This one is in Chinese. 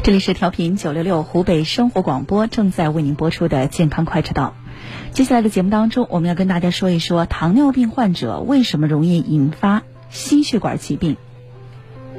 这里是调频966湖北生活广播，正在为您播出的健康快车道。接下来的节目当中，我们要跟大家说一说糖尿病患者为什么容易引发心血管疾病。